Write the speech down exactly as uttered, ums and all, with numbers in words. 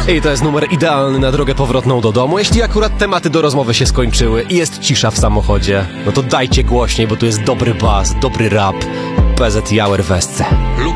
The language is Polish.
I to jest numer idealny na drogę powrotną do domu. Jeśli akurat tematy do rozmowy się skończyły i jest cisza w samochodzie, no to dajcie głośniej, bo tu jest dobry bas, dobry rap. P Z Jauer w Esce.